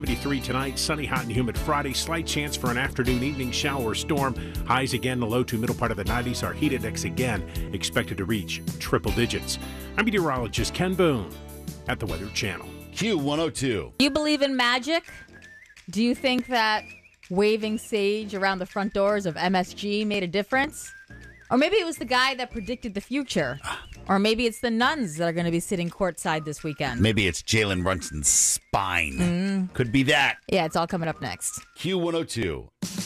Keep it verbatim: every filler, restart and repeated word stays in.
seventy-three tonight, sunny, hot, and humid Friday. Slight chance for an afternoon, evening shower or storm. Highs again, the low to middle part of the nineties. Our heat index again expected to reach triple digits. I'm meteorologist Ken Boone at the Weather Channel. Q one oh two. Do you believe in magic? Do you think that waving sage around the front doors of M S G made a difference? Or maybe it was the guy that predicted the future. Or maybe it's the nuns that are going to be sitting courtside this weekend. Maybe it's Jalen Brunson's spine. Mm. Could be that. Yeah, it's all coming up next. Q one oh two.